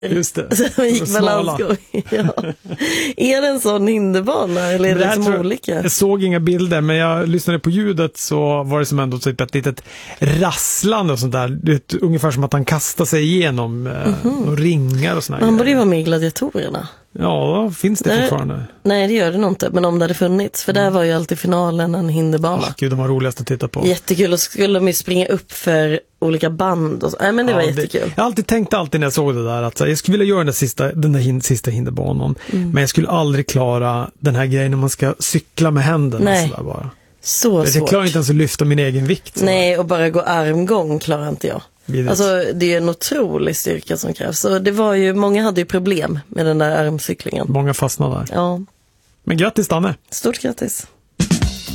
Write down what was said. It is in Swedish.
Just det. Så man gick balansgång. Ja. Är det en sån hinderbana eller är det som olika? Jag såg inga bilder, men jag lyssnade på ljudet, så var det som ändå typ ett litet rasslande och sånt där. Det är ungefär som att han kastar sig igenom och ringar och såna här. Han borde ju vara med i Gladiatorerna. Ja, då finns det fortfarande. Nej, det gör det nog inte. Men om det hade funnits. För där var ju alltid finalen en hinderbana. Gud, de var roligast att titta på. Jättekul. Och så skulle de ju springa upp för olika band. Och så. Nej, men det var jättekul. Jag har alltid tänkt när jag såg det där att jag skulle vilja göra den där sista hinderbanan. Men jag skulle aldrig klara den här grejen när man ska cykla med händerna. Nej. Så där bara. Så svårt. Jag klarar inte ens att lyfta min egen vikt. Så. Nej, och bara gå armgång klarar inte jag. Alltså det är en otrolig styrka som krävs. Så det var ju, många hade ju problem med den där armcyklingen. Många fastnade där. Ja. Men grattis, Danne. Stort grattis.